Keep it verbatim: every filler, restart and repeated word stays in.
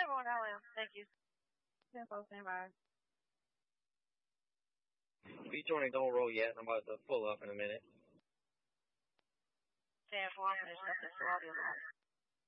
ten four, I will. Thank you. ten four, stand by. B twenty, don't roll yet. I'm about to pull up in a minute. ten four, I'm going to shut this audio line.